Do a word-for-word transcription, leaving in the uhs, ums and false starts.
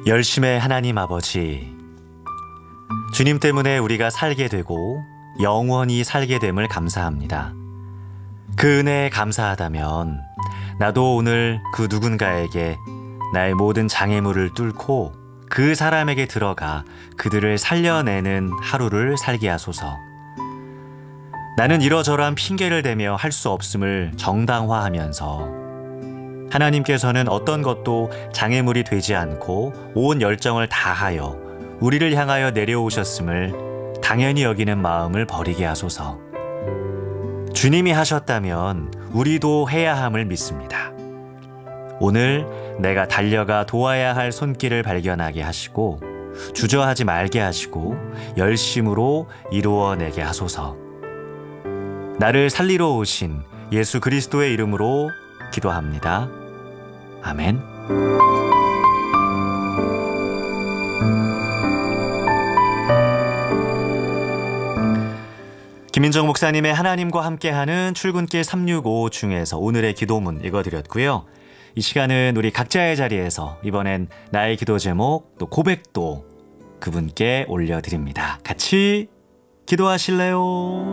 열심의 하나님 아버지, 주님 때문에 우리가 살게 되고 영원히 살게 됨을 감사합니다. 그 은혜에 감사하다면 나도 오늘 그 누군가에게 나의 모든 장애물을 뚫고 그 사람에게 들어가 그들을 살려내는 하루를 살게 하소서. 나는 이러저러한 핑계를 대며 할 수 없음을 정당화하면서 하나님께서는 어떤 것도 장애물이 되지 않고 온 열정을 다하여 우리를 향하여 내려오셨음을 당연히 여기는 마음을 버리게 하소서. 주님이 하셨다면 우리도 해야 함을 믿습니다. 오늘 내가 달려가 도와야 할 손길을 발견하게 하시고 주저하지 말게 하시고 열심으로 이루어내게 하소서. 나를 살리러 오신 예수 그리스도의 이름으로 기도합니다. 아멘. 김민정 목사님의 하나님과 함께하는 출근길 삼육오 중에서 오늘의 기도문 읽어드렸고요. 이 시간은 우리 각자의 자리에서 이번엔 나의 기도 제목 또 고백도 그분께 올려드립니다. 같이 기도하실래요?